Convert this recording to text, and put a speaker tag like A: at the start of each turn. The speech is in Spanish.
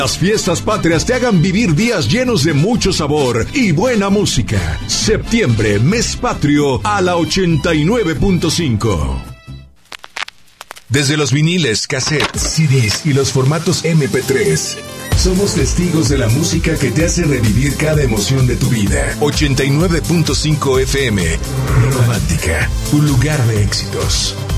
A: Las fiestas patrias te hagan vivir días llenos de mucho sabor y buena música. Septiembre, mes patrio a la 89.5. Desde los viniles, cassettes, CDs y los formatos MP3, somos testigos de la música que te hace revivir cada emoción de tu vida. 89.5 FM, Romántica, un lugar de éxitos.